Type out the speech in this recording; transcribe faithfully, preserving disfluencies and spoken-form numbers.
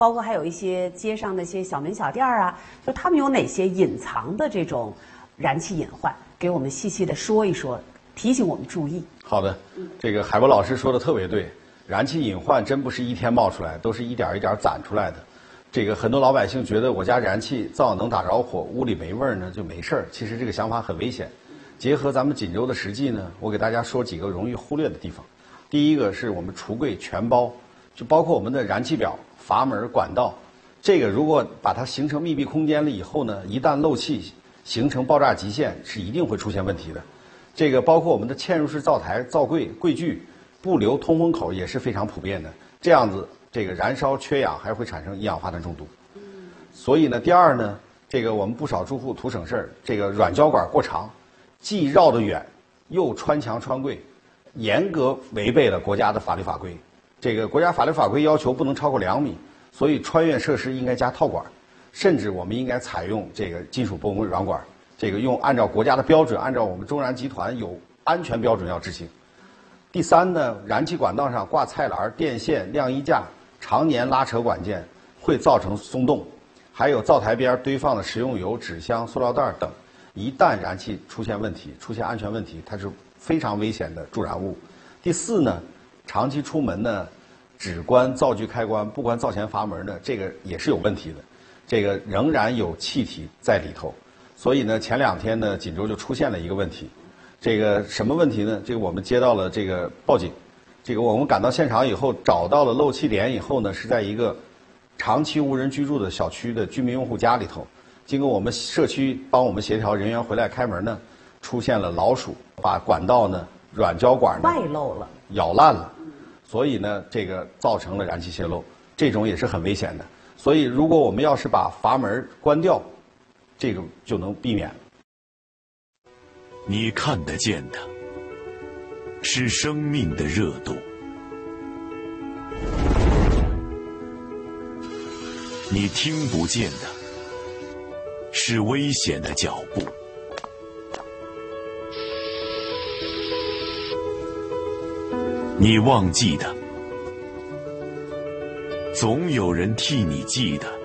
包括还有一些街上那些小门小店啊，就他们有哪些隐藏的这种燃气隐患，给我们细细的说一说，提醒我们注意。 好的，这个海波老师说的特别对，燃气隐患真不是一天冒出来，都是一点一点攒出来的。这个很多老百姓觉得我家燃气灶能打着火，屋里没味儿呢就没事儿，其实这个想法很危险。结合咱们锦州的实际呢，我给大家说几个容易忽略的地方。第一个是我们橱柜全包，就包括我们的燃气表、阀门、管道，这个如果把它形成密闭空间了以后呢，一旦漏气形成爆炸极限，是一定会出现问题的。这个包括我们的嵌入式灶台、灶柜、柜具不留通风口也是非常普遍的，这样子这个燃烧缺氧还会产生一氧化碳中毒。所以呢，第二呢，这个我们不少住户图省事儿，这个软胶管过长，既绕得远，又穿墙穿柜，严格违背了国家的法律法规。这个国家法律法规要求不能超过两米，所以穿越设施应该加套管，甚至我们应该采用这个金属箔膜软管。这个用按照国家的标准，按照我们中燃集团有安全标准要执行。第三呢，燃气管道上挂菜篮、电线、晾衣架，常年拉扯管件会造成松动，还有灶台边堆放的食用油、纸箱、塑料袋等，一旦燃气出现问题、出现安全问题，它是非常危险的助燃物。第四呢，长期出门呢，只关灶具开关，不关灶前阀门呢，这个也是有问题的，这个仍然有气体在里头。所以呢，前两天呢，锦州就出现了一个问题，这个什么问题呢？这个我们接到了这个报警，这个我们赶到现场以后，找到了漏气点以后呢，是在一个长期无人居住的小区的居民用户家里头。经过我们社区帮我们协调人员回来开门呢，出现了老鼠，把管道呢软胶管呢外漏了， 咬烂了，所以呢，这个造成了燃气泄漏，这种也是很危险的。所以，如果我们要是把阀门关掉，这种就能避免。 你看得见的是生命的热度，你听不见的是危险的脚步。你忘记的，总有人替你记得。